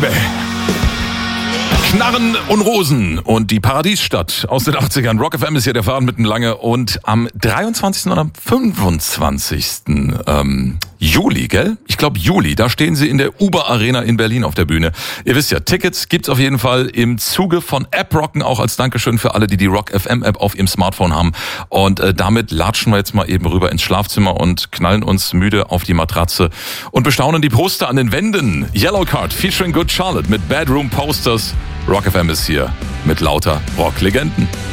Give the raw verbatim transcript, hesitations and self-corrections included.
Knarren und Rosen und die Paradiesstadt aus den achtzigern. Rock F M ist hier der Faden mitten lange und am dreiundzwanzigsten und am fünfundzwanzigsten Ähm, Juli, gell? Ich glaube Juli, da stehen sie in der Uber Arena in Berlin auf der Bühne. Ihr wisst ja, Tickets gibt's auf jeden Fall im Zuge von App Rocken, auch als Dankeschön für alle, die die Rock F M App auf ihrem Smartphone haben. Und äh, damit latschen wir jetzt mal eben rüber ins Schlafzimmer und knallen uns müde auf die Matratze und bestaunen die Poster an den Wänden. Yellowcard featuring Good Charlotte mit Bedroom Posters. Rock F M ist hier mit lauter Rocklegenden.